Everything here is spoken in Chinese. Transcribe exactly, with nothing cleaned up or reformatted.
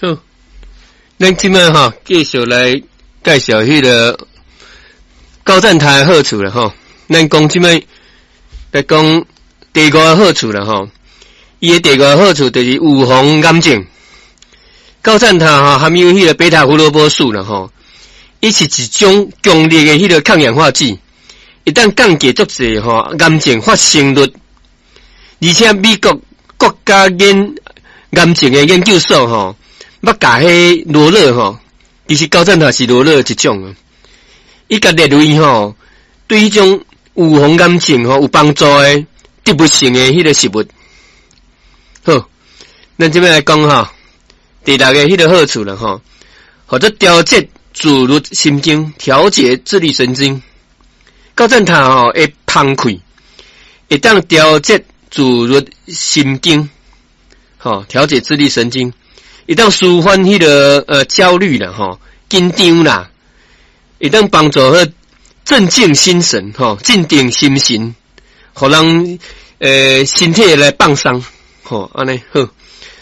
好，咱今摆哈继续来介绍迄个高赞茶的好处了哈。咱讲即摆来讲第二个好处了哈。伊的第二个好处就是预防癌症。高赞茶哈含有迄个贝塔胡萝卜素了哈，伊是一种强烈的迄个抗氧化剂，一旦降低足济哈癌症发生率，而且美国国家研癌症的研究所哈。捌甲迄罗勒吼，其实高赞茶是罗勒一种啊。伊甲列为吼，对迄种预防癌症吼有帮助的植物性的迄个食物。好，咱这边来讲吼，第六个迄个好处了吼，或者调节自律神经，调节自律神经。高赞茶吼会芳开，会当调节自律神经，吼调节自律神经。会当舒缓迄个呃焦虑啦，吼紧张啦，会当帮助和镇静心神，吼镇定心神，互人呃身体来放松，吼安尼好。